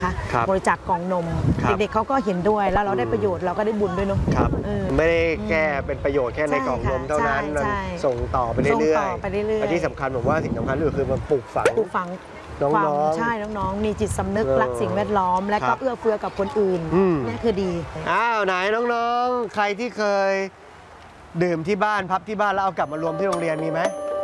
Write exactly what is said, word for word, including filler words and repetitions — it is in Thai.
บริจาคกล่องนมเด็กๆเขาก็เห็นด้วยแล้วเราได้ประโยชน์เราก็ได้บุญด้วยเนาะไม่ได้แค่เป็นประโยชน์แค่ในกล่องนมเท่านั้นมันส่งต่อไปเรื่อยๆและที่สำคัญผมว่าสิ่งสำคัญคือมันปลูกฝังปลูกฝังน้องๆใช่น้องๆมีจิตสำนึกรักสิ่งแวดล้อมและก็เอื้อเฟื้อกับคนอื่นนี่คือดีอ้าวไหนน้องๆใครที่เคยดื่มที่บ้านพับที่บ้านแล้วเอากลับมารวมที่โรงเรียนมีไหม